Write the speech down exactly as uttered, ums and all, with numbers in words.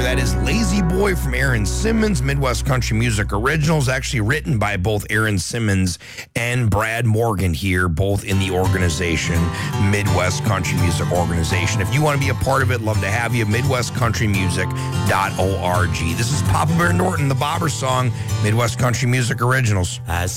that is Lazy Boy from Aaron Simmons, Midwest Country Music Originals, actually written by both Aaron Simmons and Brad Morgan here, both in the organization, Midwest Country Music Organization. If you want to be a part of it, love to have you, midwest country music dot org. This is Papa Bear Norton, the Bobber Song, Midwest Country Music Originals. I